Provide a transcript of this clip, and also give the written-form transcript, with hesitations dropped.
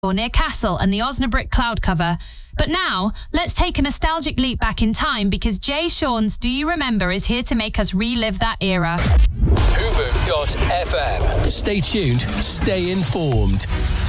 near Castle and the Osnabrück cloud cover. But now, let's take a nostalgic leap back in time because Jay Sean's Do You Remember is here to make us relive that era. Hoover.fm. Stay tuned, stay informed.